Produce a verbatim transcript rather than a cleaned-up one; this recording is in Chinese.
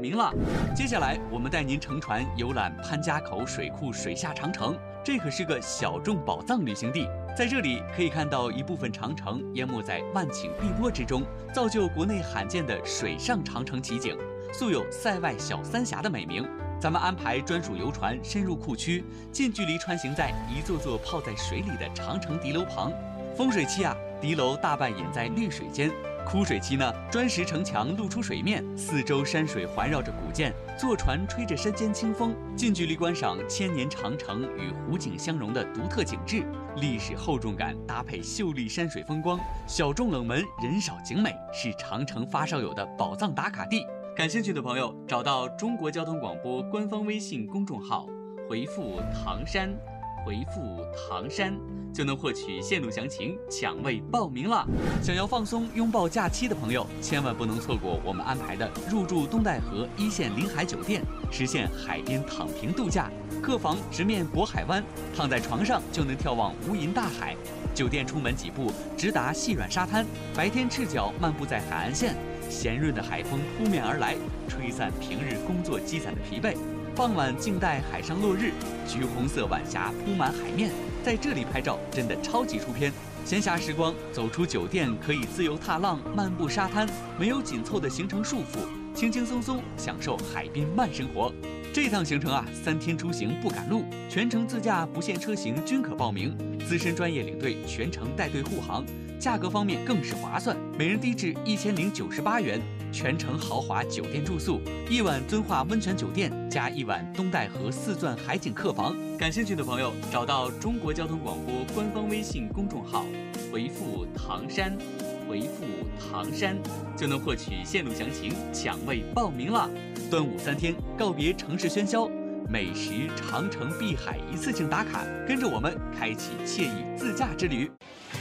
名了。接下来，我们带您乘船游览潘家口水库水下长城，这可是个小众宝藏旅行地。在这里可以看到一部分长城淹没在万顷碧波之中，造就国内罕见的水上长城奇景，素有塞外小三峡的美名。咱们安排专属游船深入库区，近距离穿行在一座座泡在水里的长城敌楼旁。丰水期啊，敌楼大半隐在绿水间；枯水期呢，砖石城墙露出水面，四周山水环绕着古建，坐船吹着山间清风，近距离观赏千年长城与湖景相融的独特景致，历史厚重感搭配秀丽山水风光，小众冷门，人少景美，是长城发烧友的宝藏打卡地。感兴趣的朋友，找到中国交通广播官方微信公众号，回复唐山，回复唐山，就能获取线路详情，抢位报名了。想要放松拥抱假期的朋友，千万不能错过我们安排的入住东戴河一线临海酒店，实现海边躺平度假，客房直面渤海湾，躺在床上就能眺望无垠大海。酒店出门几步直达细软沙滩，白天赤脚漫步在海岸线，咸润的海风扑面而来，吹散平日工作积攒的疲惫。傍晚静待海上落日，橘红色晚霞铺满海面，在这里拍照真的超级出片。闲暇时光，走出酒店可以自由踏浪，漫步沙滩，没有紧凑的行程束缚，轻轻松松享受海滨慢生活。这趟行程啊，三天出行不赶路，全程自驾不限车型均可报名，资深专业领队全程带队护航，价格方面更是划算，每人低至一千零九十八元，全程豪华酒店住宿，一晚遵化温泉酒店加一晚东戴河四钻海景客房。感兴趣的朋友，找到中国交通广播官方微信公众号，回复唐山，回复唐山，就能获取线路详情，抢位报名了。端午三天，告别城市喧嚣，美食、长城、碧海一次性打卡，跟着我们开启惬意自驾之旅。